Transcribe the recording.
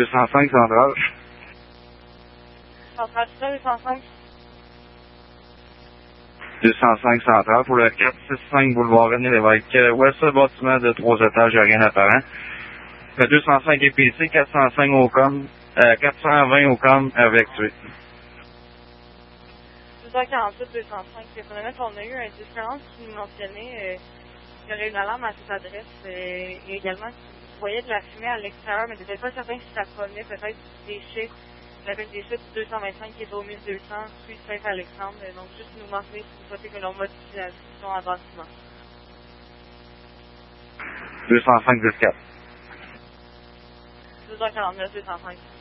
205 centrale. Centrale, c'est ça, 205? 205 centrale pour le 465 boulevard René Lévesque. Ouest, bâtiment de 3 étages, il n'y a rien d'apparent. Le 205 EPC, 405 au com, 420 au com avec suite. 248, 205. Finalement, on a eu un 1040 qui nous mentionnait qu'il y aurait une alarme à cette adresse et également qu'il voyait de la fumée à l'extérieur, mais n'était pas certain si ça provenait peut-être des chiffres. J'avais des chiffres 225 qui est au 1200, rue Saint-Alexandre. Donc, juste nous mentionner si vous souhaitez que l'on modifie la discussion en bâtiment. 205 14. 249, 205.